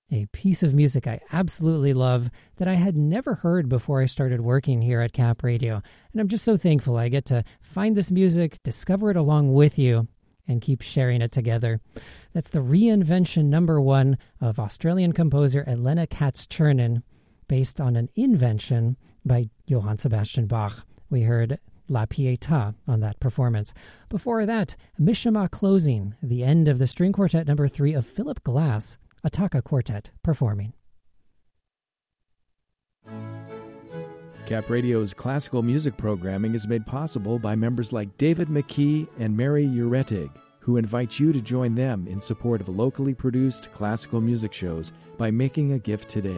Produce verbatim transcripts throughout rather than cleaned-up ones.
a piece of music I absolutely love that I had never heard before I started working here at Cap Radio. And I'm just so thankful I get to find this music, discover it along with you, and keep sharing it together. That's the reinvention number one of Australian composer Elena Katz-Chernin, based on an invention by Johann Sebastian Bach. We heard La Pietà on that performance. Before that, Mishima closing, the end of the string quartet number three of Philip Glass, a Taka Quartet performing. Cap Radio's classical music programming is made possible by members like David McKee and Mary Uretig, who invite you to join them in support of locally produced classical music shows by making a gift today.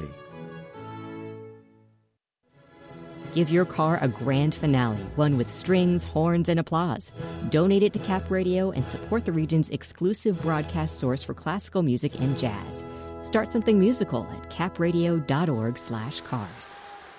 Give your car a grand finale, one with strings, horns, and applause. Donate it to Cap Radio and support the region's exclusive broadcast source for classical music and jazz. Start something musical at capradio.org slash cars.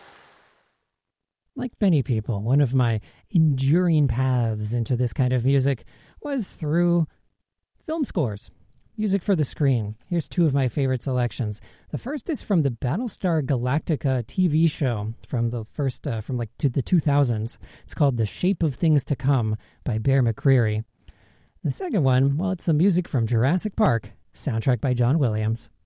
Like many people, one of my enduring paths into this kind of music was through film scores. Music for the screen. Here's two of my favorite selections. The first is from the Battlestar Galactica T V show from the first, uh, from like to the two thousands. It's called The Shape of Things to Come by Bear McCreary. The second one, well, it's some music from Jurassic Park, soundtrack by John Williams.